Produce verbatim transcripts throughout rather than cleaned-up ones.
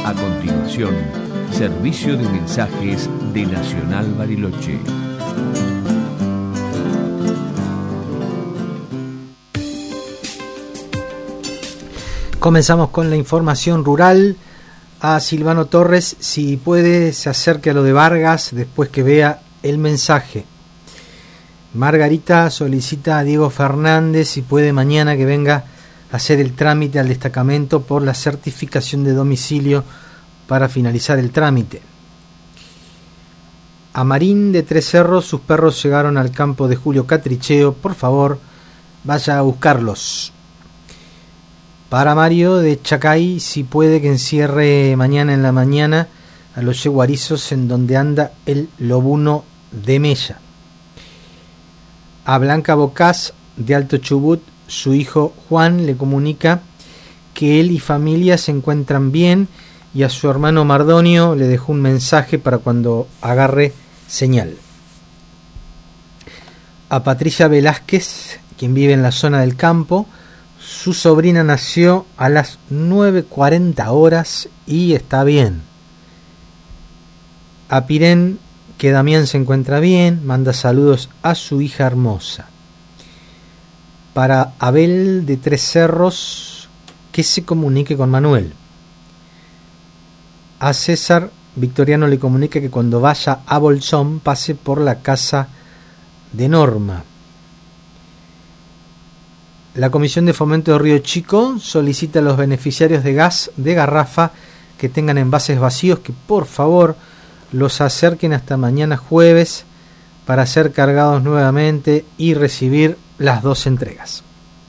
A continuación, servicio de mensajes de Nacional Bariloche. Comenzamos con la información rural. A Silvano Torres, si puede, se acerque a lo de Vargas después que vea el mensaje. Margarita solicita a Diego Fernández si puede mañana que venga a hacer el trámite al destacamento por la certificación de domicilio para finalizar el trámite. A Marín de Tres Cerros, sus perros llegaron al campo de Julio Catricheo, por favor, vaya a buscarlos. Para Mario de Chacay, si puede que encierre mañana en la mañana a los yeguarizos en donde anda el lobuno de Mella. A Blanca Bocás de Alto Chubut, su hijo Juan le comunica que él y familia se encuentran bien y a su hermano Mardonio le dejó un mensaje para cuando agarre señal. A Patricia Velázquez, quien vive en la zona del campo, su sobrina nació a las nueve cuarenta horas y está bien. A Pirén, que Damián se encuentra bien, manda saludos a su hija hermosa. Para Abel de Tres Cerros, que se comunique con Manuel. A César Victoriano le comunica que cuando vaya a Bolsón pase por la casa de Norma. La Comisión de Fomento de Río Chico solicita a los beneficiarios de gas de garrafa que tengan envases vacíos que por favor los acerquen hasta mañana jueves para ser cargados nuevamente y recibir las dos entregas.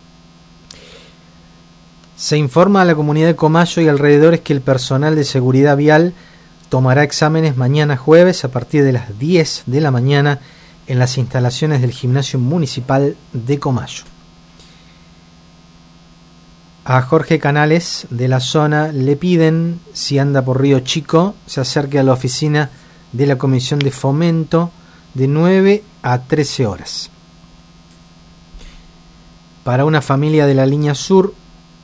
Se informa a la comunidad de Comayo y alrededores que el personal de seguridad vial tomará exámenes mañana jueves a partir de las diez de la mañana en las instalaciones del gimnasio municipal de Comayo. A Jorge Canales de la zona le piden, si anda por Río Chico, se acerque a la oficina de la Comisión de Fomento de nueve a trece horas. Para una familia de la línea sur,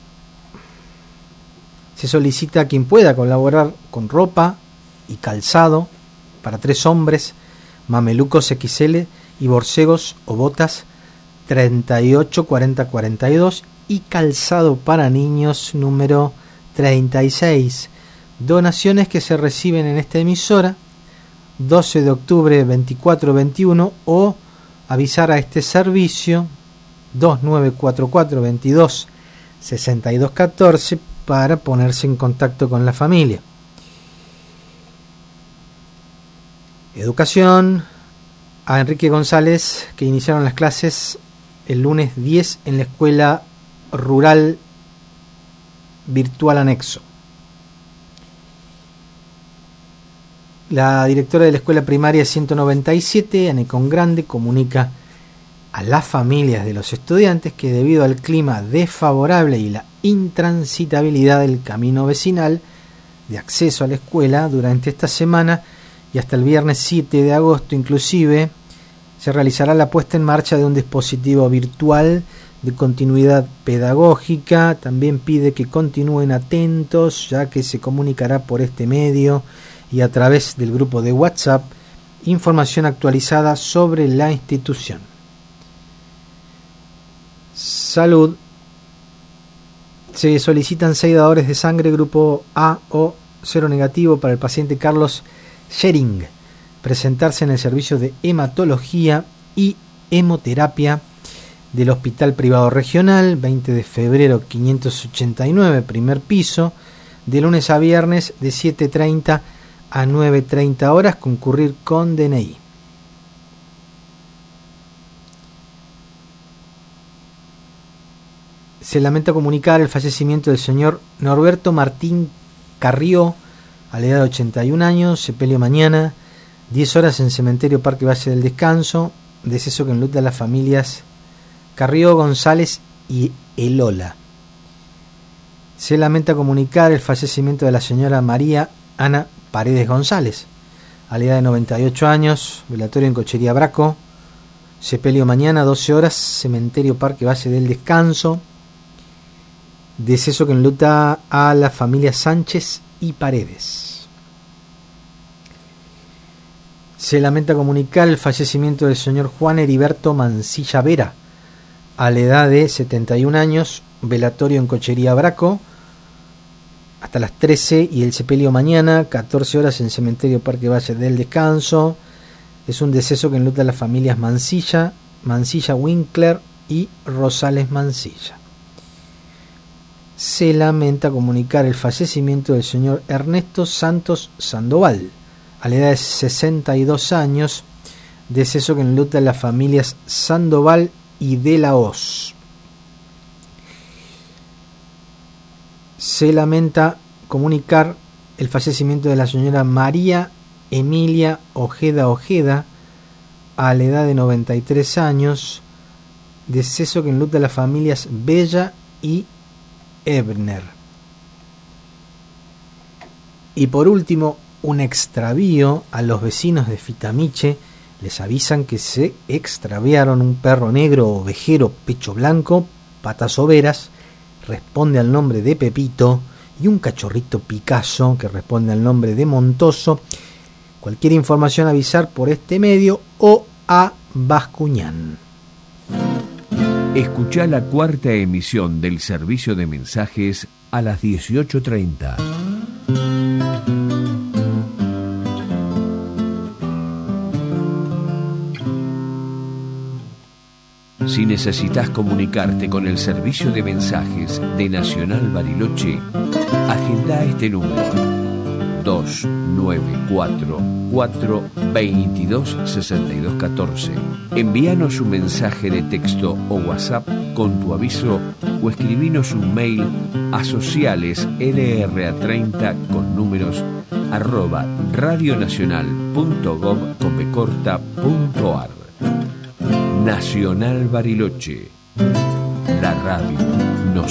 se solicita a quien pueda colaborar con ropa y calzado para tres hombres, mamelucos equis ele y borcegos o botas treinta y ocho cuarenta cuarenta y dos y calzado para niños número treinta y seis. Donaciones que se reciben en esta emisora doce de octubre veinticuatro veintiuno o avisar a este servicio dos nueve cuatro cuatro veintidós sesenta y dos catorce para ponerse en contacto con la familia. Educación. A Enrique González, que iniciaron las clases el lunes diez en la escuela rural virtual anexo. La directora de la escuela primaria ciento noventa y siete, Anecón Grande, comunica a las familias de los estudiantes que debido al clima desfavorable y la intransitabilidad del camino vecinal de acceso a la escuela durante esta semana y hasta el viernes siete de agosto inclusive, se realizará la puesta en marcha de un dispositivo virtual de continuidad pedagógica. También pide que continúen atentos, ya que se comunicará por este medio y a través del grupo de WhatsApp información actualizada sobre la institución. Salud. Se solicitan seis dadores de sangre grupo A o cero negativo para el paciente Carlos Schering. Presentarse en el servicio de hematología y hemoterapia del Hospital Privado Regional, veinte de febrero quinientos ochenta y nueve, primer piso, de lunes a viernes de siete treinta a nueve treinta horas, concurrir con D N I. Se lamenta comunicar el fallecimiento del señor Norberto Martín Carrió, a la edad de ochenta y un años, sepelio mañana, diez horas en Cementerio Parque Valle del Descanso, deceso que enluta a las familias Carrió, González y Elola. Se lamenta comunicar el fallecimiento de la señora María Ana Paredes González, a la edad de noventa y ocho años, velatorio en Cochería Braco, sepelio mañana, doce horas, Cementerio Parque Valle del Descanso, deceso que enluta a la familia Sánchez y Paredes. Se lamenta comunicar el fallecimiento del señor Juan Heriberto Mancilla Vera, a la edad de setenta y un años, velatorio en Cochería Braco, hasta las trece, y el sepelio mañana, catorce horas, en Cementerio Parque Valle del Descanso. Es un deceso que enluta a las familias Mancilla, Mancilla Winkler y Rosales Mancilla. Se lamenta comunicar el fallecimiento del señor Ernesto Santos Sandoval, a la edad de sesenta y dos años, deceso que enluta a las familias Sandoval y de la Hoz. Se lamenta comunicar el fallecimiento de la señora María Emilia Ojeda Ojeda, a la edad de noventa y tres años, deceso que enluta a las familias Bella y Ebner. Y por último, un extravío. A los vecinos de Fitamiche les avisan que se extraviaron un perro negro ovejero pecho blanco, patas overas, responde al nombre de Pepito, y un cachorrito Picasso, que responde al nombre de Montoso. Cualquier información, avisar por este medio o a Bascuñán. Escuchá la cuarta emisión del servicio de mensajes a las dieciocho treinta. Si necesitas comunicarte con el servicio de mensajes de Nacional Bariloche, agenda este número: dos nueve cuatro cuatro veintidós sesenta y dos catorce. Envíanos un mensaje de texto o WhatsApp con tu aviso, o escribinos un mail a sociales l r a treinta con números arroba radionacional.gov.ar. Nacional Bariloche, la radio